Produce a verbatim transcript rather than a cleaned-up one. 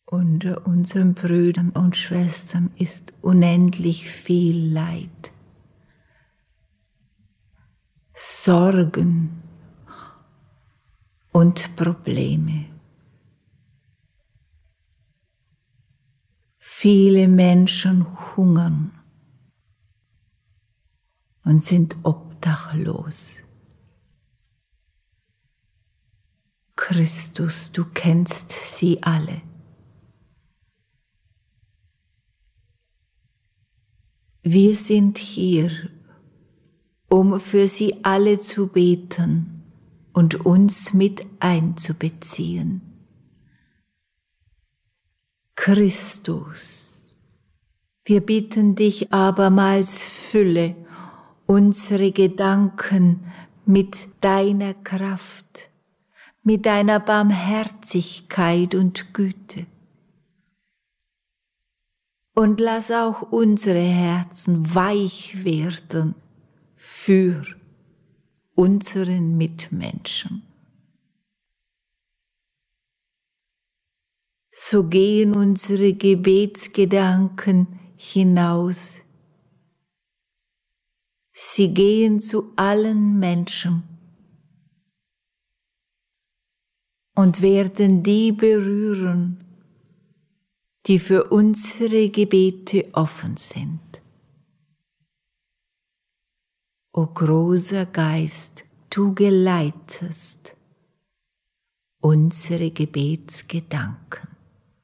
Unter unseren Brüdern und Schwestern ist unendlich viel Leid, Sorgen und Probleme. Viele Menschen hungern und sind obdachlos. Christus, du kennst sie alle. Wir sind hier, um für sie alle zu beten und uns mit einzubeziehen. Christus, wir bitten dich abermals, fülle unsere Gedanken mit deiner Kraft, mit deiner Barmherzigkeit und Güte. Und lass auch unsere Herzen weich werden für unseren Mitmenschen. So gehen unsere Gebetsgedanken hinaus. Sie gehen zu allen Menschen und werden die berühren, die für unsere Gebete offen sind. O großer Geist, du geleitest unsere Gebetsgedanken.